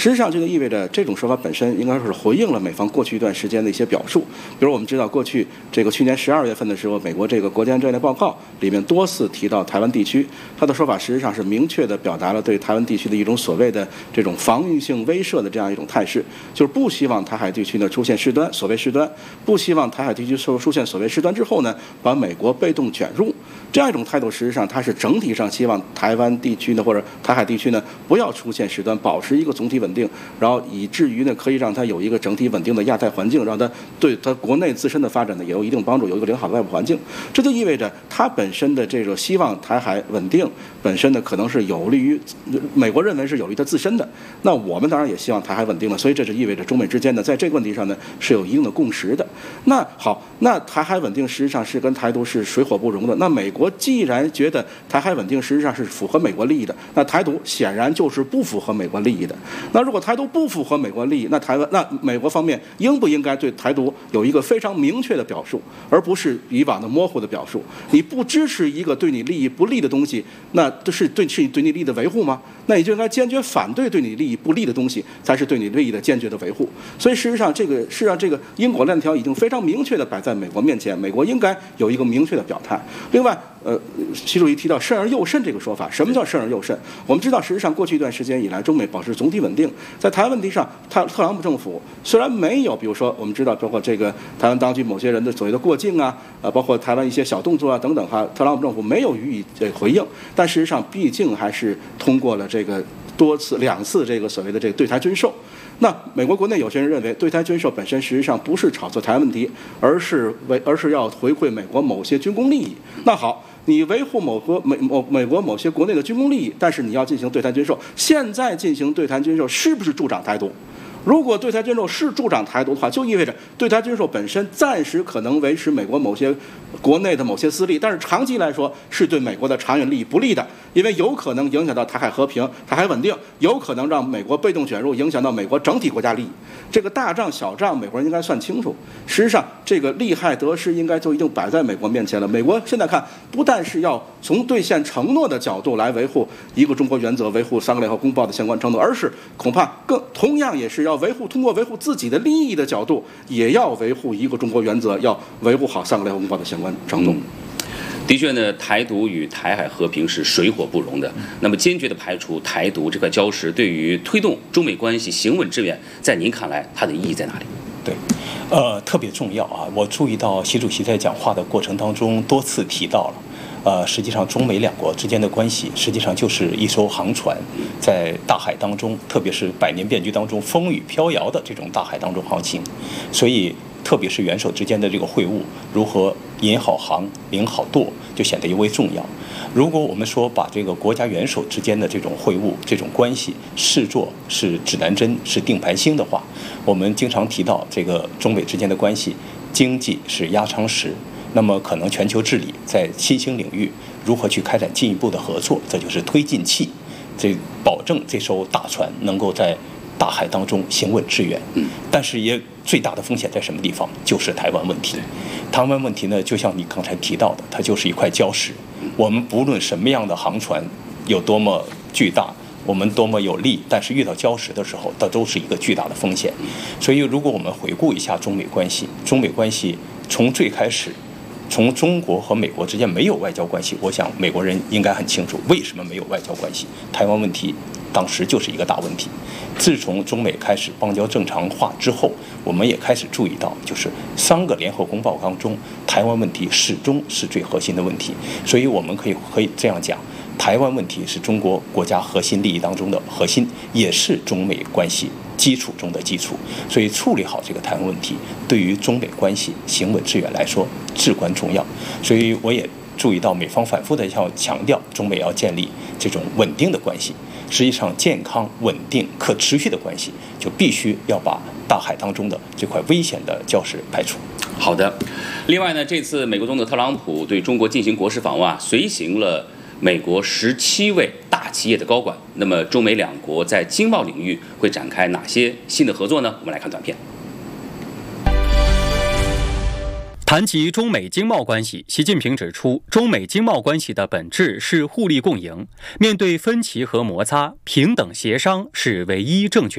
实际上，这就意味着这种说法本身应该是回应了美方过去一段时间的一些表述。比如我们知道，过去去年12月份的时候，美国这个国家战略报告里面多次提到台湾地区，他的说法实际上是明确地表达了对台湾地区的一种所谓的这种防御性威慑的这样一种态势，就是不希望台海地区呢出现事端，所谓事端，不希望台海地区出现所谓事端之后呢，把美国被动卷入。这样一种态度，实际上它是整体上希望台湾地区呢，或者台海地区呢，不要出现事端，保持一个总体稳定，然后以至于呢，可以让它有一个整体稳定的亚太环境，让它对它国内自身的发展呢也有一定帮助，有一个良好的外部环境。这就意味着它本身的这个希望台海稳定，本身呢可能是有利于美国认为是有利它自身的。那我们当然也希望台海稳定了，所以这就意味着中美之间呢，在这个问题上呢是有一定的共识的。那好，那台海稳定实际上是跟台独是水火不容的。那美国既然觉得台海稳定实际上是符合美国利益的，那台独显然就是不符合美国利益的。那如果台独不符合美国利益，那美国方面应不应该对台独有一个非常明确的表述，而不是以往的模糊的表述？你不支持一个对你利益不利的东西，那是对你利益的维护吗？那你就应该坚决反对对你利益不利的东西，才是对你利益的坚决的维护。所以事实上，这个因果链条已经非常明确地摆在美国面前，美国应该有一个明确的表态。另外，习主席提到慎而又慎这个说法，什么叫慎而又慎？我们知道，实际上过去一段时间以来，中美保持总体稳定。在台湾问题上，特朗普政府虽然没有，比如说我们知道，包括这个台湾当局某些人的所谓的过境啊，包括台湾一些小动作啊等等哈，特朗普政府没有予以回应，但事实上毕竟还是通过了这个2次这个所谓的这个对台军售。那美国国内有些人认为，对台军售本身实际上不是炒作台湾问题，而是要回馈美国某些军工利益。那好，你维护美国某些国内的军工利益，但是你要进行对台军售，现在进行对台军售是不是助长台独？如果对台军售是助长台独的话，就意味着对台军售本身暂时可能维持美国某些国内的某些私利，但是长期来说是对美国的长远利益不利的，因为有可能影响到台海和平、台海稳定，有可能让美国被动卷入，影响到美国整体国家利益。这个大账小账，美国人应该算清楚。实际上，这个利害得失应该就已经摆在美国面前了。美国现在看，不但是要从兑现承诺的角度来维护一个中国原则，维护3个联合公报的相关承诺，而是恐怕同样也是要通过维护自己的利益的角度，也要维护一个中国原则，要维护好3个联合公报的相关承诺。 的确呢，台独与台海和平是水火不容的。那么坚决地排除台独这块礁石，对于推动中美关系行稳致远，在您看来，它的意义在哪里？ 对，特别重要啊！我注意到习主席在讲话的过程当中多次提到了。实际上中美两国之间的关系，实际上就是一艘航船在大海当中，特别是百年变局当中风雨飘摇的这种大海当中航行，所以特别是元首之间的这个会晤，如何引好航、领好舵，就显得尤为重要。如果我们说把这个国家元首之间的这种会晤、这种关系视作是指南针、是定盘星的话，我们经常提到这个中美之间的关系，经济是压舱石。那么可能全球治理在新兴领域如何去开展进一步的合作，这就是推进器，这保证这艘大船能够在大海当中行稳致远。但是也最大的风险在什么地方？就是台湾问题。台湾问题呢，就像你刚才提到的，它就是一块礁石。我们不论什么样的航船有多么巨大，我们多么有力，但是遇到礁石的时候，它都是一个巨大的风险。所以如果我们回顾一下中美关系从最开始，从中国和美国之间没有外交关系，我想美国人应该很清楚为什么没有外交关系。台湾问题当时就是一个大问题。自从中美开始邦交正常化之后，我们也开始注意到，就是3个联合公报当中，台湾问题始终是最核心的问题。所以我们可以这样讲，台湾问题是中国国家核心利益当中的核心，也是中美关系基础中的基础。所以处理好这个台湾问题，对于中美关系行稳致远来说至关重要。所以我也注意到美方反复的要强调，中美要建立这种稳定的关系。实际上，健康、稳定、可持续的关系，就必须要把大海当中的这块危险的礁石排除。 好的。另外呢，这次美国总统特朗普对中国进行国事访问啊，随行了美国17位大企业的高管。那么，中美两国在经贸领域会展开哪些新的合作呢？我们来看短片。 谈及中美经贸关系，习近平指出，中美经贸关系的本质是互利共赢，面对分歧和摩擦，平等协商是唯一正确